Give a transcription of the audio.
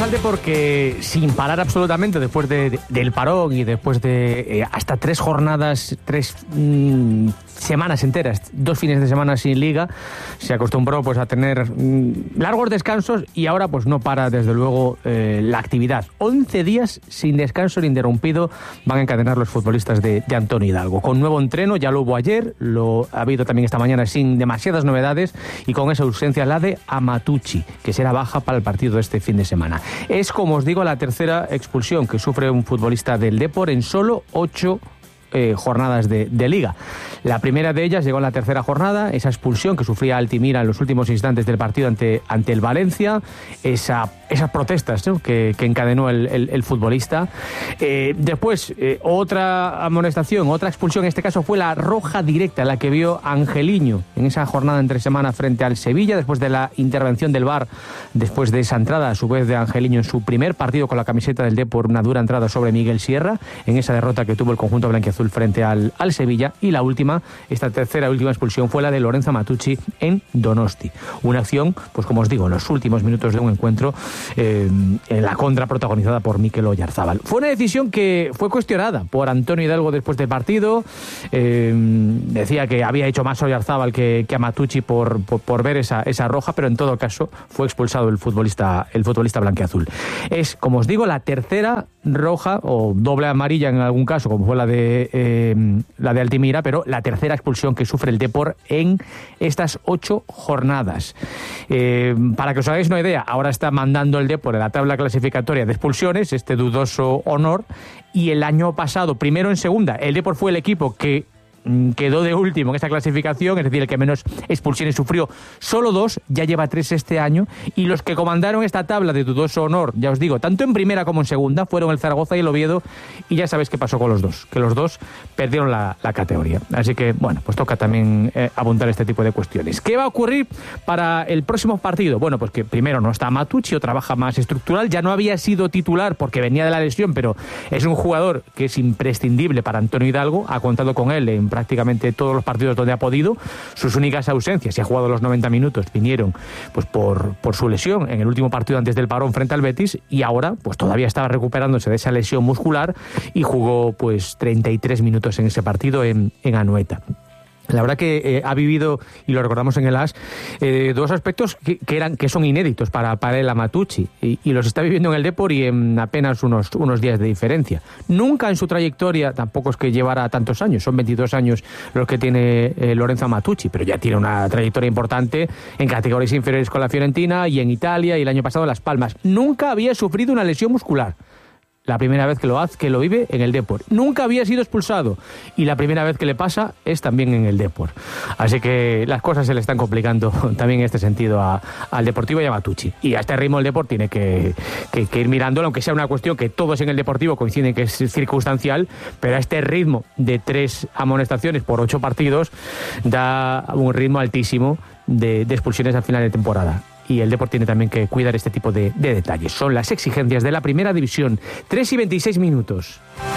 al Depor que sin parar absolutamente después del parón y después de hasta 3 jornadas, 3 semanas enteras, 2 fines de semana sin liga, se acostumbró pues a tener largos descansos y ahora pues no para desde luego la actividad. 11 días sin descanso ininterrumpido van a encadenar los futbolistas de Antonio Hidalgo. Con nuevo entreno, ya lo hubo ayer, lo ha habido también esta mañana sin demasiadas novedades y con esa ausencia la de Amatucci, que será baja para el partido de este fin de semana. Es, como os digo, la tercera expulsión que sufre un futbolista del Depor en solo 8 jornadas de liga. La primera de ellas llegó en la tercera jornada, esa expulsión que sufría Altimira en los últimos instantes del partido ante el Valencia, esas protestas, ¿no?, que encadenó el futbolista. Después, otra amonestación, otra expulsión, en este caso fue la roja directa, la que vio Angeliño en esa jornada entre semana frente al Sevilla, después de la intervención del VAR, después de esa entrada a su vez de Angeliño en su primer partido con la camiseta del Depor, una dura entrada sobre Miguel Sierra, en esa derrota que tuvo el conjunto blanquiazul frente al Sevilla. Y la última, esta tercera y última expulsión, fue la de Lorenzo Amatucci en Donosti. Una acción, pues como os digo, en los últimos minutos de un encuentro, en la contra protagonizada por Mikel Oyarzabal. Fue una decisión que fue cuestionada por Antonio Hidalgo después del partido. Decía que había hecho más Oyarzabal que Amatucci por ver esa roja, pero en todo caso fue expulsado el futbolista blanquiazul. Es, como os digo, la tercera roja o doble amarilla en algún caso, como fue la de Altimira, pero la tercera expulsión que sufre el Depor en estas 8 jornadas. Para que os hagáis una idea, ahora está mandando el Depor en la tabla clasificatoria de expulsiones, este dudoso honor, y el año pasado, primero en segunda, el Depor fue el equipo que quedó de último en esta clasificación, es decir, el que menos expulsiones sufrió, solo 2, ya lleva 3 este año, y los que comandaron esta tabla de dudoso honor, ya os digo, tanto en primera como en segunda, fueron el Zaragoza y el Oviedo, y ya sabéis qué pasó con los dos, que los dos perdieron la categoría. Así que, bueno, pues toca también apuntar este tipo de cuestiones. ¿Qué va a ocurrir para el próximo partido? Bueno, pues que primero no está Amatucci, otra baja más estructural, ya no había sido titular porque venía de la lesión, pero es un jugador que es imprescindible para Antonio Hidalgo, ha contado con él en prácticamente todos los partidos donde ha podido. Sus únicas ausencias, y ha jugado los 90 minutos, vinieron pues por su lesión en el último partido antes del parón frente al Betis, y ahora pues todavía estaba recuperándose de esa lesión muscular y jugó pues 33 minutos en ese partido en Anoeta. La verdad que ha vivido, y lo recordamos en el AS, 2 aspectos que son inéditos para el Amatucci, y los está viviendo en el Depor y en apenas unos días de diferencia. Nunca en su trayectoria, tampoco es que llevara tantos años, son 22 años los que tiene Lorenzo Amatucci, pero ya tiene una trayectoria importante en categorías inferiores con la Fiorentina y en Italia, y el año pasado en Las Palmas. Nunca había sufrido una lesión muscular. La primera vez que lo vive en el Depor. Nunca había sido expulsado, y la primera vez que le pasa es también en el Depor. Así que las cosas se le están complicando también en este sentido al Deportivo y a Amatucci. Y a este ritmo el Depor tiene que ir mirándolo, aunque sea una cuestión que todos en el Deportivo coinciden que es circunstancial, pero a este ritmo de 3 amonestaciones por 8 partidos da un ritmo altísimo de expulsiones al final de temporada. Y el Depor tiene también que cuidar este tipo de detalles. Son las exigencias de la primera división. 3:26 minutos.